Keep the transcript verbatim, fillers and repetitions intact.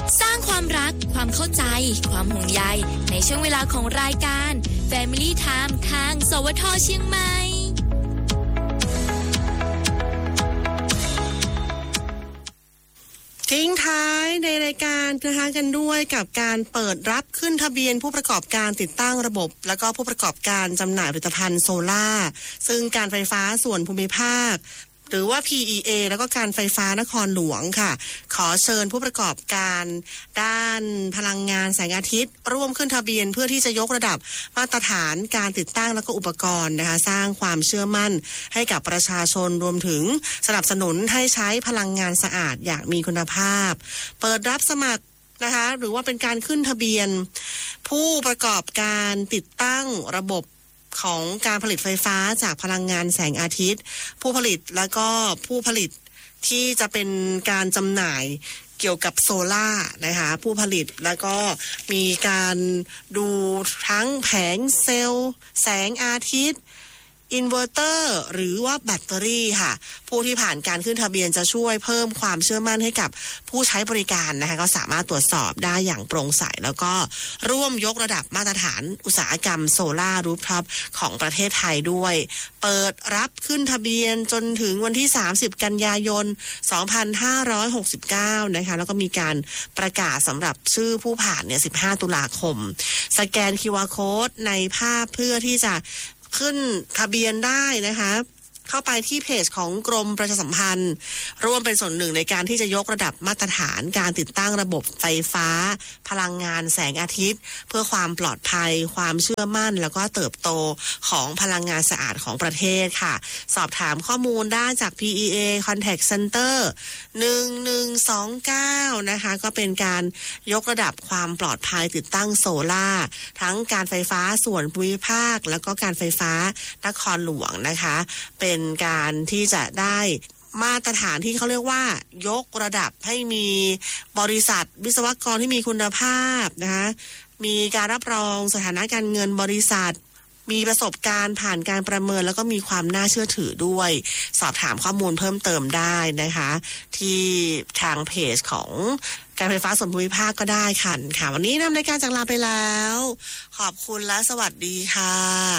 สร้างความรักความเข้าใจความห่วงใยในช่วงเวลาของรายการ Family Time ทางสวทเชียงใหม่ทิ้งท้ายในรายการนะคะกันด้วยกับการเปิดรับขึ้นทะเบียนผู้ประกอบการติดตั้งระบบแล้วก็ผู้ประกอบการจำหน่ายผลิตภัณฑ์โซล่าซึ่งการไฟฟ้าส่วนภูมิภาคหรือว่า พี อี เอ แล้วก็การไฟฟ้านครหลวงค่ะขอเชิญผู้ประกอบการด้านพลังงานแสงอาทิตย์ร่วมขึ้นทะเบียนเพื่อที่จะยกระดับมาตรฐานการติดตั้งแล้วก็อุปกรณ์นะคะสร้างความเชื่อมั่นให้กับประชาชนรวมถึงสนับสนุนให้ใช้พลังงานสะอาดอย่างมีคุณภาพเปิดรับสมัครนะคะหรือว่าเป็นการขึ้นทะเบียนผู้ประกอบการติดตั้งระบบของการผลิตไฟฟ้าจากพลังงานแสงอาทิตย์ผู้ผลิตแล้วก็ผู้ผลิตที่จะเป็นการจำหน่ายเกี่ยวกับโซล่านะคะผู้ผลิตแล้วก็มีการดูทั้งแผงเซลล์แสงอาทิตย์อินเวอร์เตอร์หรือว่าแบตเตอรี่ค่ะผู้ที่ผ่านการขึ้นทะเบียนจะช่วยเพิ่มความเชื่อมั่นให้กับผู้ใช้บริการนะคะก็สามารถตรวจสอบได้อย่างโปร่งใสแล้วก็ร่วมยกระดับมาตรฐานอุตสาหกรรมโซล่ารูฟท็อปของประเทศไทยด้วยเปิดรับขึ้นทะเบียนจนถึงวันที่สามสิบกันยายนสองพันห้าร้อยหกสิบเก้านะคะแล้วก็มีการประกาศสำหรับชื่อผู้ผ่านเนี่ยสิบห้าตุลาคมสแกน คิว อาร์ Code ในภาพเพื่อที่จะขึ้นทะเบียนได้นะคะเข้าไปที่เพจของกรมประชาสัมพันธ์ร่วมเป็นส่วนหนึ่งในการที่จะยกระดับมาตรฐานการติดตั้งระบบไฟฟ้าพลังงานแสงอาทิตย์เพื่อความปลอดภัยความเชื่อมั่นแล้วก็เติบโตของพลังงานสะอาดของประเทศค่ะสอบถามข้อมูลได้จาก พี อี เอ Contact Center หนึ่งหนึ่งสองเก้านะคะก็เป็นการยกระดับความปลอดภัยติดตั้งโซล่าทั้งการไฟฟ้าส่วนภูมิภาคแล้วก็การไฟฟ้านครหลวงนะคะเป็นเป็นการที่จะได้มาตรฐานที่เขาเรียกว่ายกระดับให้มีบริษัทวิศวกรที่มีคุณภาพนะคะมีการรับรองสถานะการเงินบริษัทมีประสบการณ์ผ่านการประเมินแล้วก็มีความน่าเชื่อถือด้วยสอบถามข้อมูลเพิ่มเติมได้นะคะที่ทางเพจของการไฟฟ้าส่วนภูมิภาคก็ได้ค่ะค่ะวันนี้นำรายการจากลาไปแล้วขอบคุณและสวัสดีค่ะ